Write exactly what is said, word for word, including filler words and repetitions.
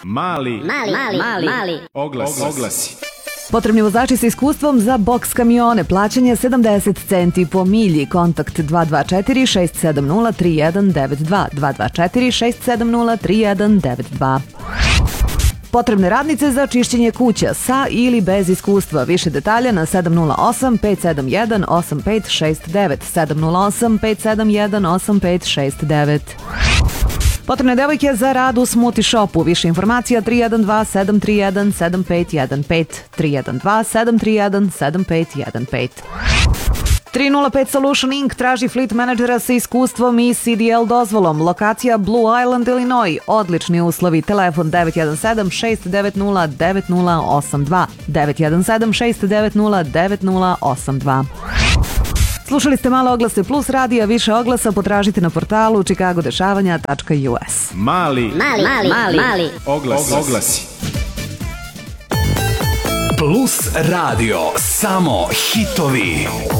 Mali, mali, mali, mali, mali. Oglasi. Oglasi. Potrebni vozači sa iskustvom za boks kamione. Plaćanje sedamdeset centi po milji. Kontakt dva dva četiri šest sedam nula tri jedan devet dva. dva dva četiri šest sedam nula tri jedan devet dva. Potrebne radnice za čišćenje kuća sa ili bez iskustva. Više detalja na sedam nula osam pet sedam jedan osam pet šest devet. sedam nula osam pet sedam jedan osam pet šest devet. Potrebne devojke za rad u Smoothie Shopu. Više informacija tri jedan dva sedam tri jedan sedam pet jedan pet. tri jedan dva sedam tri jedan sedam pet jedan pet. tri nula pet Solution incorporated traži fleet menadžera sa iskustvom i C D L dozvolom. Lokacija Blue Island, Illinois. Odlični uslovi. Telefon devet jedan sedam šest devet nula devet nula osam dva. devet jedan sedam šest devet nula devet nula osam dva. Slušali ste Male oglase plus radija. Više oglasa potražite na portalu chicago dešavanja tačka u s. Mali, mali, mali, mali, mali. Oglasi. Oglasi. Plus radio. Samo hitovi.